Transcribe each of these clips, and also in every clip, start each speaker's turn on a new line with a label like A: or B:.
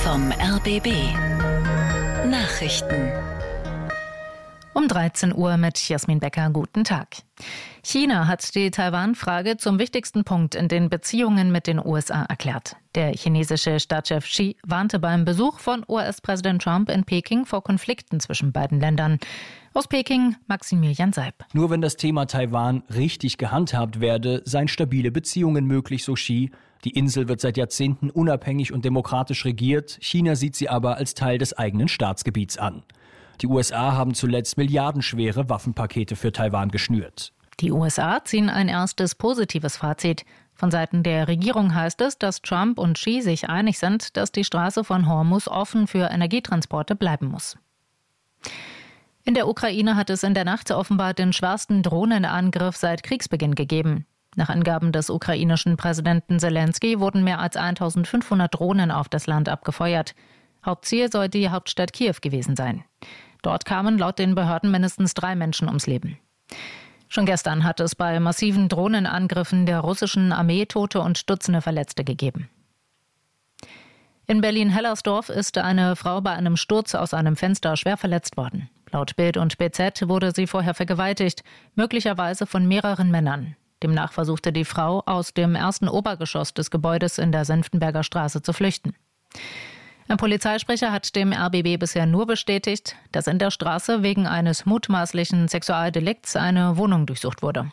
A: vom RBB. Nachrichten.
B: Um 13 Uhr mit Jasmin Becker. Guten Tag. China hat die Taiwan-Frage zum wichtigsten Punkt in den Beziehungen mit den USA erklärt. Der chinesische Staatschef Xi warnte beim Besuch von US-Präsident Trump in Peking vor Konflikten zwischen beiden Ländern. Aus Peking, Maximilian Seib.
C: Nur wenn das Thema Taiwan richtig gehandhabt werde, seien stabile Beziehungen möglich, so Xi. Die Insel wird seit Jahrzehnten unabhängig und demokratisch regiert. China sieht sie aber als Teil des eigenen Staatsgebiets an. Die USA haben zuletzt milliardenschwere Waffenpakete für Taiwan geschnürt.
B: Die USA ziehen ein erstes positives Fazit. Von Seiten der Regierung heißt es, dass Trump und Xi sich einig sind, dass die Straße von Hormuz offen für Energietransporte bleiben muss. In der Ukraine hat es in der Nacht offenbar den schwersten Drohnenangriff seit Kriegsbeginn gegeben. Nach Angaben des ukrainischen Präsidenten Selenskyj wurden mehr als 1500 Drohnen auf das Land abgefeuert. Hauptziel soll die Hauptstadt Kiew gewesen sein. Dort kamen laut den Behörden mindestens 3 Menschen ums Leben. Schon gestern hat es bei massiven Drohnenangriffen der russischen Armee Tote und Dutzende Verletzte gegeben. In Berlin-Hellersdorf ist eine Frau bei einem Sturz aus einem Fenster schwer verletzt worden. Laut Bild und BZ wurde sie vorher vergewaltigt, möglicherweise von mehreren Männern. Demnach versuchte die Frau, aus dem ersten Obergeschoss des Gebäudes in der Senftenberger Straße zu flüchten. Ein Polizeisprecher hat dem RBB bisher nur bestätigt, dass in der Straße wegen eines mutmaßlichen Sexualdelikts eine Wohnung durchsucht wurde.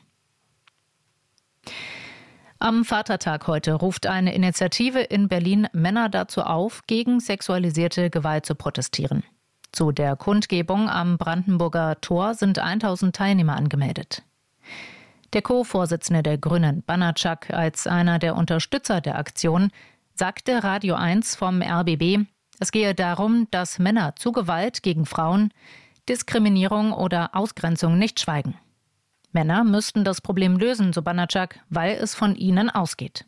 B: Am Vatertag heute ruft eine Initiative in Berlin Männer dazu auf, gegen sexualisierte Gewalt zu protestieren. Zu der Kundgebung am Brandenburger Tor sind 1000 Teilnehmer angemeldet. Der Co-Vorsitzende der Grünen, Banatschak, als einer der Unterstützer der Aktion, sagte Radio 1 vom RBB, es gehe darum, dass Männer zu Gewalt gegen Frauen, Diskriminierung oder Ausgrenzung nicht schweigen. Männer müssten das Problem lösen, so Banatschak, weil es von ihnen ausgeht.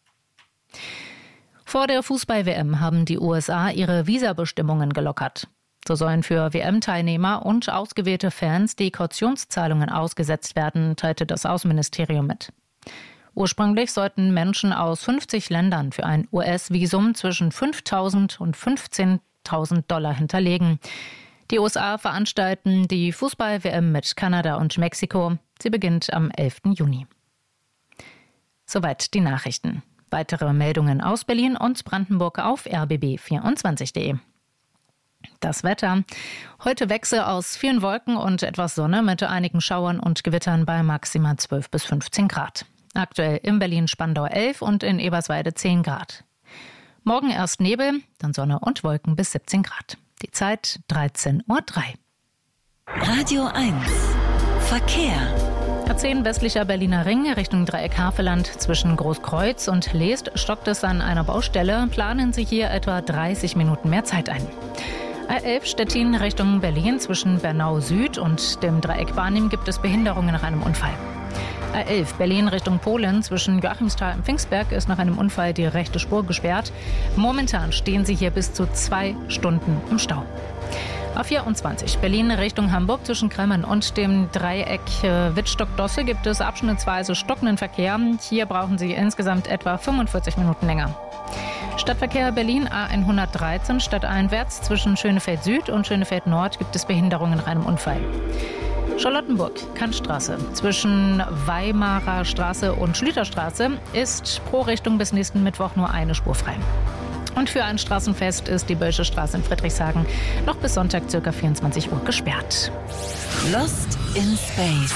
B: Vor der Fußball-WM haben die USA ihre Visabestimmungen gelockert. So sollen für WM-Teilnehmer und ausgewählte Fans die Kautionszahlungen ausgesetzt werden, teilte das Außenministerium mit. Ursprünglich sollten Menschen aus 50 Ländern für ein US-Visum zwischen $5.000 und $15.000 hinterlegen. Die USA veranstalten die Fußball-WM mit Kanada und Mexiko. Sie beginnt am 11. Juni. Soweit die Nachrichten. Weitere Meldungen aus Berlin und Brandenburg auf rbb24.de. Das Wetter. Heute Wechsel aus vielen Wolken und etwas Sonne mit einigen Schauern und Gewittern bei maximal 12 bis 15 Grad. Aktuell in Berlin-Spandau 11 und in Eberswalde 10 Grad. Morgen erst Nebel, dann Sonne und Wolken bis 17 Grad. Die Zeit 13:03 Uhr.
A: Radio 1 Verkehr.
B: A10 westlicher Berliner Ring Richtung Dreieck Havelland zwischen Großkreuz und Leest stockt es an einer Baustelle. Planen Sie hier etwa 30 Minuten mehr Zeit ein. A11 Stettin Richtung Berlin zwischen Bernau Süd und dem Dreieck Barnim gibt es Behinderungen nach einem Unfall. A11 Berlin Richtung Polen zwischen Joachimsthal und Pfingstberg ist nach einem Unfall die rechte Spur gesperrt. Momentan stehen Sie hier bis zu 2 Stunden im Stau. A24 Berlin Richtung Hamburg zwischen Kremmen und dem Dreieck Wittstock-Dosse gibt es abschnittsweise stockenden Verkehr. Hier brauchen Sie insgesamt etwa 45 Minuten länger. Stadtverkehr Berlin A113 stadteinwärts zwischen Schönefeld Süd und Schönefeld Nord gibt es Behinderungen nach einem Unfall. Charlottenburg, Kantstraße zwischen Weimarer Straße und Schlüterstraße ist pro Richtung bis nächsten Mittwoch nur eine Spur frei. Und für ein Straßenfest ist die Bölsche Straße in Friedrichshagen noch bis Sonntag ca. 24 Uhr gesperrt.
A: Lost in Space.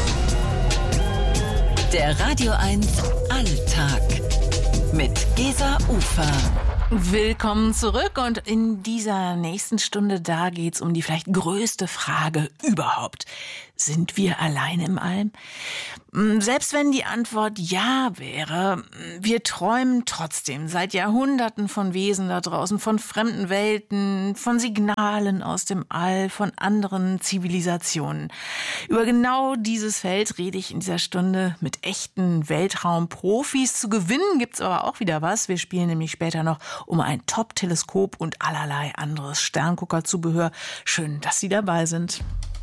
A: Der Radio 1 Alltag mit Gesa Ufer.
D: Willkommen zurück und in dieser nächsten Stunde, da geht's um die vielleicht größte Frage überhaupt. Sind wir allein im All? Selbst wenn die Antwort ja wäre, wir träumen trotzdem seit Jahrhunderten von Wesen da draußen, von fremden Welten, von Signalen aus dem All, von anderen Zivilisationen. Über genau dieses Feld rede ich in dieser Stunde mit echten Weltraumprofis. Zu gewinnen gibt's aber auch wieder was. Wir spielen nämlich später noch um ein Top-Teleskop und allerlei anderes Sternguckerzubehör. Schön, dass Sie dabei sind.